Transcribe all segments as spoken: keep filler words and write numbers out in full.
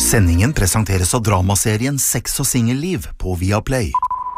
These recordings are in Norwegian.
Sendingen presenteres av dramaserien Sex og singelliv på Viaplay.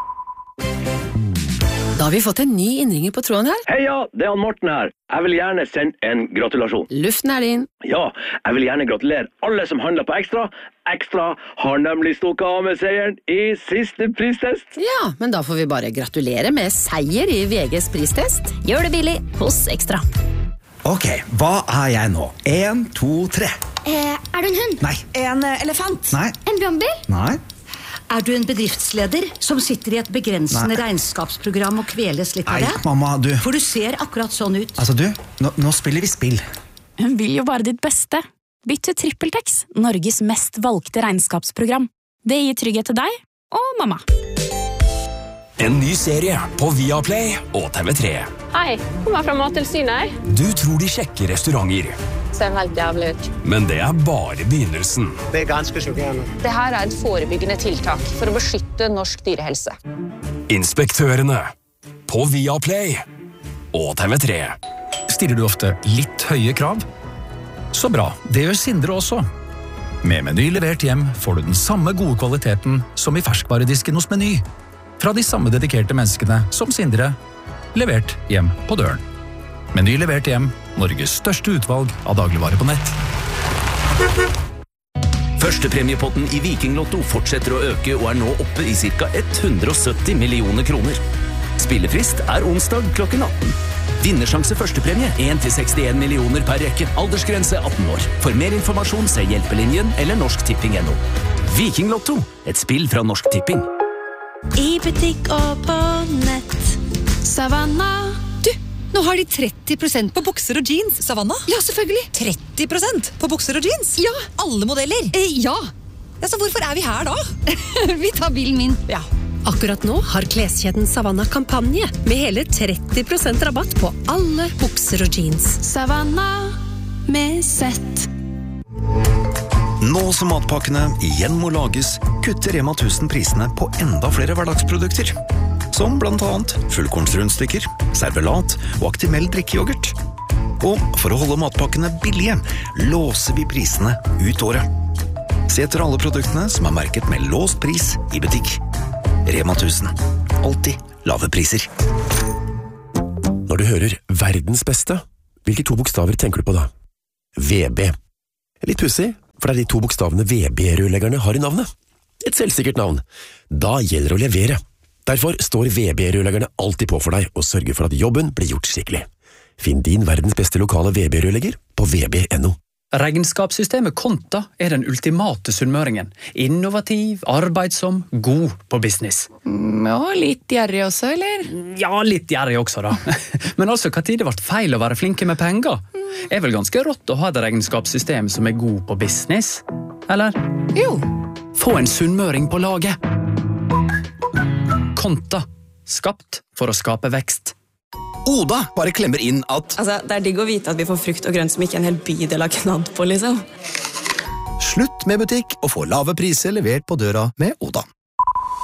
Da har vi fått en ny innringer på tråden her. Heia, det er han Morten her. Jeg vil gjerne sende en gratulasjon. Luften er din. Ja, jeg vil gjerne gratulere alle som handler på Ekstra. Ekstra har nemlig stukket av med seieren i siste pristest. Ja, men da får vi bare gratulere med seier i V G's pristest. Gjør det billig hos Ekstra. Ok, hva er jeg nå? En, to, tre. Eh, er du en hund? Nei. En uh, elefant? Nei. En brannbil? Nei. Er du en bedriftsleder som sitter i et begrensende Nei. regnskapsprogram og kveles litt av det? Nei, mamma, du... For du ser akkurat sånn ut. Altså, du, nå, nå spiller vi spill. Hun vil jo bare ditt beste. Bytt til TrippelTex, Norges mest valgte regnskapsprogram. Det gir trygghet til deg og mamma. En ny serie på Viaplay og T V tre. Hei, kommer fra Mattilsynet. Du tror de sjekker restauranter. Ser helt jævlig ut. Men det er bare begynnelsen. Det er ganske sjokkerende. Det her er et forebyggende tiltak for å beskytte norsk dyrehelse. Inspektørene på Viaplay og T V tre. Stiller du ofte litt høye krav? Så bra, det gjør Sindre også. Med Meny levert hjem får du den samme gode kvaliteten som i ferskvaredisken hos Meny. Fra de samme dedikerte menneskene som Sindre, levert hjem på døren. Meny levert hjem, Norges største utvalg av dagligvare på nett. Førstepremiepotten i Viking Lotto fortsetter å øke og er nå oppe i ca. hundre og sytti millioner kroner. Spillefrist er onsdag klokken atten. Vinnersjanse førstepremie en til sekstien millioner per rekke. Aldersgrense atten år. For mer informasjon se Hjelpelinjen eller Norsk Tipping punktum no. Viking Lotto, et spill fra Norsk Tipping. I butikk og på nett. Savanna. Du, nå har de tretti prosent på bukser og jeans. Savanna? Ja, selvfølgelig. tretti prosent på bukser og jeans? Ja. Alle modeller? Eh, ja. Ja, så hvorfor er vi her da? Vi tar bilen min. Ja. Akkurat nå har kleskjeden Savanna kampanje med hele tretti prosent rabatt på alle bukser og jeans. Savanna med sett. Nå som matpakkene igjen må lages, kutter Rema tusen prisene på enda flere hverdagsprodukter. Som blant annet fullkornsrundstykker, servelat og Actimel drikkejoghurt. Og for å holde matpakkene billige, låser vi prisene ut året. Se etter alle produktene som er merket med låst pris i butikk. Rema tusen. Alltid lave priser. Når du hører verdens beste, hvilke to bokstaver tenker du på da? V B. Litt pussig, for det er de to bokstavene V B-rørleggerne har i navnet. Et selvsikkert navn. Da gjelder det å levere. Derfor står V B-rørleggerne alltid på for deg og sørger for at jobben blir gjort skikkelig. Finn din verdens beste lokale V B-rørlegger på v b punktum no. Regnskapssystemet Konta er den ultimate sunnmøringen. Innovativ, arbeidsom, god på business. Ja, litt gjerrig også, eller? Ja, litt gjerrig også da. Men altså, hva tid det ble feil å være flinke med penger? Er vel ganske rått å ha et regnskapssystem som er god på business? Eller? Jo. Få en sunnmøring på laget. Konta. Skapt for å skape vekst. Oda bare klemmer inn at Altså, det er digg å vite at vi får frukt og grønt som ikke en hel bydel har knadd på, liksom. Slutt med butikk og få lave priser levert på døra med Oda.